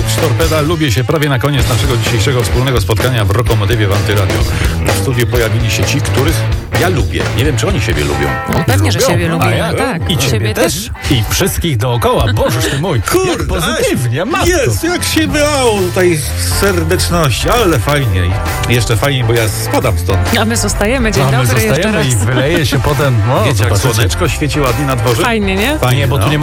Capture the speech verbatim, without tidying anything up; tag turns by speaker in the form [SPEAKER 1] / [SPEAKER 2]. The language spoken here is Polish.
[SPEAKER 1] Marcz Torpeda. Lubię się prawie na koniec naszego dzisiejszego wspólnego spotkania w Rokomotywie w Antyradio. W studiu pojawili się ci, których ja lubię. Nie wiem, czy oni siebie lubią.
[SPEAKER 2] No, pewnie, że siebie lubią.
[SPEAKER 1] A ja?
[SPEAKER 2] Tak,
[SPEAKER 1] I ciebie,
[SPEAKER 2] ciebie
[SPEAKER 1] też.
[SPEAKER 2] też.
[SPEAKER 1] I wszystkich dookoła. Bożeż ty mój.
[SPEAKER 3] Kurde,
[SPEAKER 1] jak pozytywnie, matko.
[SPEAKER 3] Jest, jak się wylało tutaj serdeczności, ale fajnie. I jeszcze fajnie, bo ja spadam stąd.
[SPEAKER 2] A my zostajemy. Dzień
[SPEAKER 1] No, my
[SPEAKER 2] dobry jeszcze
[SPEAKER 1] zostajemy
[SPEAKER 2] raz.
[SPEAKER 1] i wyleje się potem. No,
[SPEAKER 3] Wiecie, jak
[SPEAKER 1] zobaczycie.
[SPEAKER 3] słoneczko świeci ładnie na dworze?
[SPEAKER 2] Fajnie, nie?
[SPEAKER 1] Fajnie, bo tu
[SPEAKER 3] no.
[SPEAKER 1] nie ma